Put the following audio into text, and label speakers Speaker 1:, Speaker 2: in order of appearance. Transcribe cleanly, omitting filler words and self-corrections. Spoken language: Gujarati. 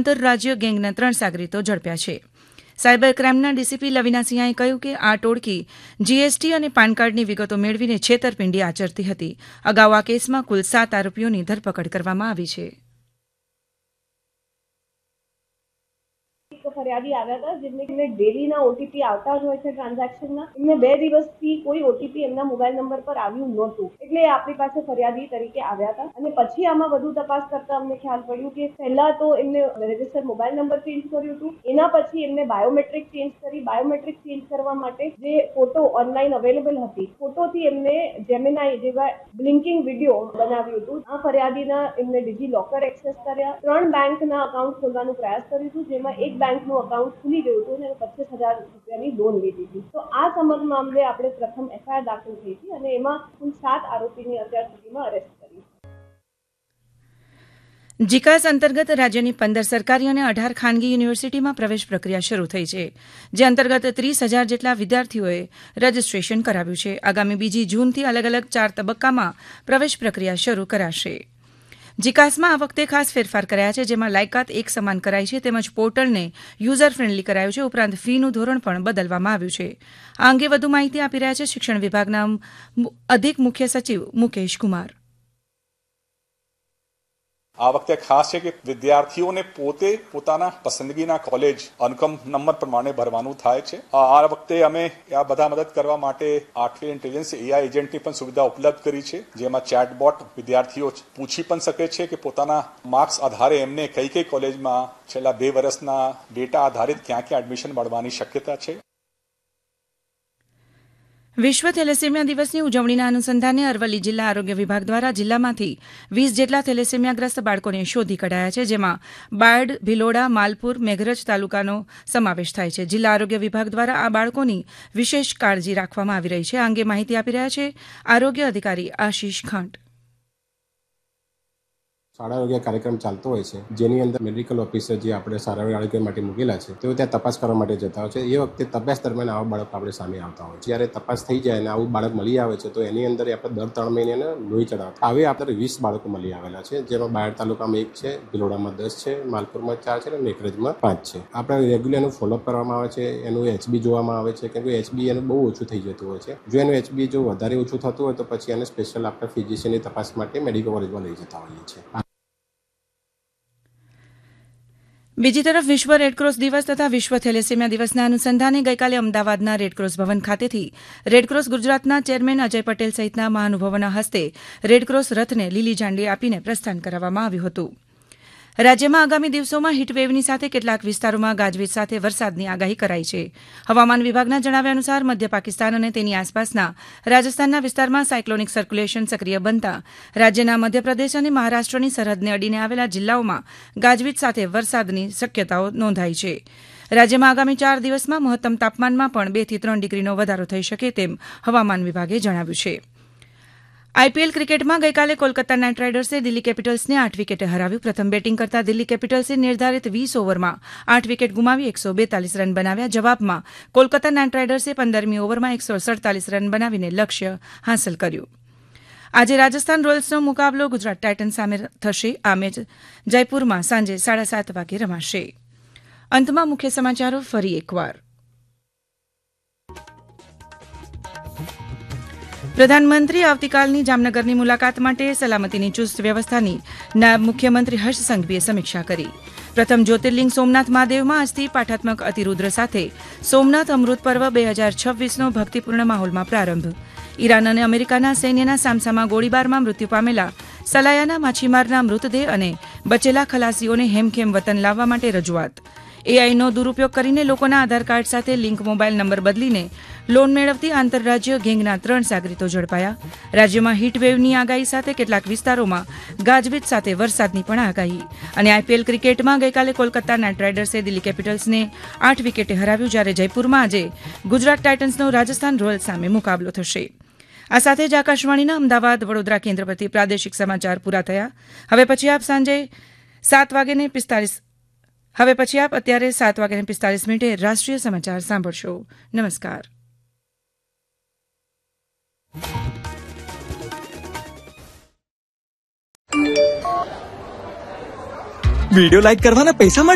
Speaker 1: આંતરરાજ્ય ગેંગના 3 સાગરીતો ઝડપ્યા છે. સાયબર ક્રાઇમના ડીસીપી લવિના સિંહાએ કહ્યું કે આ ટોળકી જીએસટી અને પાન કાર્ડની વિગતો મેળવીને છેતરપિંડી આચરતી હતી. અગાઉ આ કેસમાં કુલ 7 આરોપીઓની ધરપકડ કરવામાં આવી છે.
Speaker 2: ફરિયાદી આવ્યા હતા જેમને ડેલીના ઓટીપી આવતા જ હોય છે ટ્રાન્ઝેક્શનના. એમને 2 દિવસથી કોઈ ઓટીપી એમના મોબાઈલ નંબર પર આવ્યું નહોતું, એટલે આપણી પાસે ફરિયાદી તરીકે આવ્યા હતા. અને પછી આમાં વધુ તપાસ કરતા અમને ખ્યાલ પડ્યું કે પહેલા તો એમને રજિસ્ટર મોબાઈલ નંબર ચેન્જ કર્યું હતું, એના પછી એમને બાયોમેટ્રિક ચેન્જ કરી. બાયોમેટ્રિક ચેન્જ કરવા માટે જે ફોટો ઓનલાઈન અવેલેબલ હતી, ફોટોથી એમને જેમિનાઈ જેવા બ્લિંકિંગ વિડીયો બનાવ્યું હતું. આ ફરિયાદીના એમને ડિજી લોકર એક્સેસ કર્યા, 3 બેંકના અકાઉન્ટ ખોલવાનો પ્રયાસ કર્યો હતો, જેમાં એક બેંકનું અકાઉન્ટ ખુલી ગયું હતું અને 25,000 રૂપિયાની લોન લીધી હતી. તો આ સમગ્ર મામલે આપણે પ્રથમ એફઆઈઆર દાખલ થઈ હતી અને એમાં કુલ 7 આરોપીની અત્યાર સુધીમાં અરેસ્ટ કરી.
Speaker 1: જીકાસ અંતર્ગત રાજ્યની 15 સરકારી અને 18 ખાનગી યુનિવર્સિટીમાં પ્રવેશ પ્રક્રિયા શરૂ થઈ છે, જે અંતર્ગત 30,000 જેટલા વિદ્યાર્થીઓએ રજીસ્ટ્રેશન કરાવ્યું છે. આગામી 2 જૂનથી અલગ અલગ 4 તબક્કામાં પ્રવેશ પ્રક્રિયા શરૂ કરાશે. જીકાસમાં આ વખતે ખાસ ફેરફાર કર્યા છે, જેમાં લાયકાત એક સમાન કરાઈ છે, તેમજ પોર્ટલને યુઝર ફ્રેન્ડલી કરાયું છે. ઉપરાંત ફીનું ધોરણ પણ બદલવામાં આવ્યું છે. આ અંગે વધુ માહિતી આપી રહ્યા છે શિક્ષણ વિભાગના અધિક મુખ્ય સચિવ મુકેશ કુમાર.
Speaker 3: આ વખતે ખાસ છે કે વિદ્યાર્થીઓને પોતે પોતાના પસંદગીના કોલેજ અનુક્રમ નંબર પ્રમાણે ભરવાનું થાય છે. આ વખતે અમે આ બધા મદદ કરવા માટે આર્ટિફિશિયલ ઇન્ટેલિજન્સ એઆઈ એજન્ટની પણ સુવિધા ઉપલબ્ધ કરી છે, જેમાં ચેટબોટ વિદ્યાર્થીઓ પૂછી પણ શકે છે કે પોતાના માર્ક્સ આધારે એમને કઈ કોલેજમાં છેલ્લા 2 વર્ષના ડેટા આધારિત ક્યાં એડમિશન મળવાની શક્યતા છે.
Speaker 1: વિશ્વ થેલેસેમિયા દિવસની ઉજવણીના અનુસંધાને અરવલ્લી જિલ્લા આરોગ્ય વિભાગ દ્વારા જિલ્લામાંથી 20 જેટલા થેલેસેમિયાગ્રસ્ત બાળકોને શોધી કઢાયા છે, જેમાં બાયડ, ભિલોડા, માલપુર, મેઘરજ તાલુકાનો સમાવેશ થાય છે. જિલ્લા આરોગ્ય વિભાગ દ્વારા આ બાળકોની વિશેષ કાળજી રાખવામાં આવી રહી છે. આ અંગે માહિતી આપી રહ્યા છે આરોગ્ય અધિકારી આશીષ ખાંટ.
Speaker 4: શાળા આરોગ્ય કાર્યક્રમ ચાલતો હોય છે, જેની અંદર મેડિકલ ઓફિસર જે આપણે શાળા આરોગ્ય માટે મૂકેલા છે તેઓ ત્યાં તપાસ કરવા માટે જતા હોય છે. એ વખતે તપાસ દરમિયાન આવા બાળકો આપણે સામે આવતા હોય છે. જ્યારે તપાસ થઈ જાય અને આવું બાળક મળી આવે છે તો એની અંદર આપણે દર 3 મહિને લોહી ચડાવતા આવી આપણે 20 બાળકો મળી આવેલા છે, જેમાં બાયડ તાલુકામાં 1 છે, ભિલોડામાં 10 છે, માલપુરમાં 4 છે અને મેઘરજમાં 5 છે. આપણે રેગ્યુલર એનું ફોલોઅપ કરવામાં આવે છે, એનું એચબી જોવામાં આવે છે, કેમ કે એચબી એનું બહુ ઓછું થઈ જતું હોય છે. જો એનું એચબી જો વધારે ઓછું થતું હોય તો પછી એને સ્પેશિયલ આપણે ફિઝિશિયનની તપાસ માટે મેડિકલ કોલેજમાં લઈ જતા હોઈએ છીએ.
Speaker 1: બીજી તરફ વિશ્વ રેડક્રોસ દિવસ તથા વિશ્વ થેલેસેમિયા દિવસના અનુસંધાને ગઈકાલે અમદાવાદના રેડક્રોસ ભવન ખાતેથી રેડક્રોસ ગુજરાતના ચેરમેન અજય પટેલ સહિતના મહાનુભાવોના હસ્તે રેડક્રોસ રથને લીલી ઝંડી આપીને પ્રસ્થાન કરાવવામાં આવ્યું હતું. રાજ્યમાં આગામી દિવસોમાં હીટવેવની સાથે કેટલાક વિસ્તારોમાં ગાજવીજ સાથે વરસાદની આગાહી કરાઈ છે. હવામાન વિભાગના જણાવ્યા અનુસાર મધ્ય પાકિસ્તાન અને તેની આસપાસના રાજસ્થાનના વિસ્તારમાં સાયક્લોનિક સર્ક્યુલેશન સક્રિય બનતા રાજ્યના મધ્યપ્રદેશ અને મહારાષ્ટ્રની સરહદને અડીને આવેલા જિલ્લાઓમાં ગાજવીજ સાથે વરસાદની શક્યતાઓ નોંધાઈ છે. રાજ્યમાં આગામી 4 દિવસમાં મહત્તમ તાપમાનમાં પણ 2 થી 3 ડિગ્રીનો વધારો થઈ શકે તેમ હવામાન વિભાગે જણાવ્યું છે. આઈપીએલ ક્રિકેટમાં ગઈકાલે કોલકાતા નાઇટ રાઇડર્સે દિલ્હી કેપિટલ્સને 8 વિકેટે હરાવ્યું. પ્રથમ બેટિંગ કરતા દિલ્હી કેપિટલ્સે નિર્ધારિત 20 ઓવરમાં 8 વિકેટ ગુમાવી 142 રન બનાવ્યા. જવાબમાં કોલકાતા નાઇટ રાઇડર્સે 15મી ઓવરમાં 147 રન બનાવીને લક્ષ્ય હાંસલ કર્યું. આજે રાજસ્થાન રોયલ્સનો મુકાબલો ગુજરાત ટાઇટન્સ સામે થશે. આ મેચ જયપુરમાં સાંજે 7:30 વાગે રમાશે. અંતમાં મુખ્ય સમાચારો ફરી એકવાર. પ્રધાનમંત્રી આવતીકાલની જામનગરની મુલાકાત માટે સલામતીની ચુસ્ત વ્યવસ્થાની નાયબ મુખ્યમંત્રી હર્ષ સંઘવીએ સમીક્ષા કરી. પ્રથમ જ્યોતિર્લિંગ સોમનાથ મહાદેવમાં આજથી પાઠાત્મક અતિરુદ્ર સાથે સોમનાથ અમૃત પર્વ 2026નો ભક્તિપૂર્ણ માહોલમાં પ્રારંભ. ઈરાન અને અમેરિકાના સૈન્યના સામસામા ગોળીબારમાં મૃત્યુ પામેલા સલાયાના માછીમારના મૃતદેહ અને બચેલા ખલાસીઓને હેમખેમ વતન લાવવા માટે રજૂઆત. એઆઈનો દુરુપયોગ કરીને લોકોના આધાર કાર્ડ સાથે લિંક મોબાઈલ નંબર બદલીને લોન મેળવતી આંતરરાજ્ય ગેંગના 3 સાગરીતો ઝડપાયા. રાજ્યમાં હીટવેવની આગાહી સાથે કેટલાક વિસ્તારોમાં ગાજવીજ સાથે વરસાદની પણ આગાહી. અને આઈપીએલ ક્રિકેટમાં ગઈકાલે કોલકાતા નાઇટ રાઇડર્સે દિલ્હી કેપિટલ્સને 8 વિકેટે હરાવ્યું, જ્યારે જયપુરમાં આજે ગુજરાત ટાઇટન્સનો રાજસ્થાન રોયલ્સ સામે મુકાબલો થશે. આ સાથે જ આકાશવાણીના અમદાવાદ વડોદરા કેન્દ્ર પરથી પ્રાદેશિક સમાચાર પૂરા થયા. હવે પછી આપ અત્યારે 7:45 રાષ્ટ્રીય સમાચાર સાંભળશો. નમસ્કાર.
Speaker 5: વિડિયો લાઈક કરવાના પૈસા